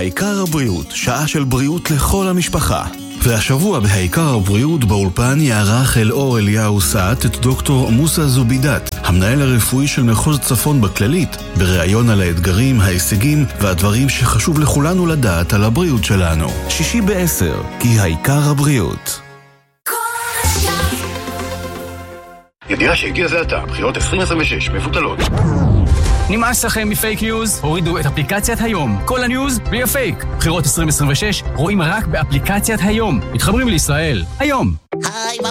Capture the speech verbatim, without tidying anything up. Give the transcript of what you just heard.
העיקר הבריאות, שעה של בריאות לכל המשפחה. והשבוע בהעיקר הבריאות באולפן יערך אלאור אליהו סעת את דוקטור מוסא זובידת, המנהל הרפואי של מחוז צפון בכללית, בראיון על האתגרים, ההישגים והדברים שחשוב לכולנו לדעת על הבריאות שלנו. שישי בעשר, כי העיקר הבריאות. ידיעה שהגיע זה עתה, בחירות עשרים עשרים ושש מבוטלות. נמאס לכם מפייק ניוז? הורידו את אפליקציית היום. כל הניוז בלי הפייק. בחירות עשרים עשרים ושש רואים רק באפליקציית היום. מתחברים לישראל. היום. היי, מה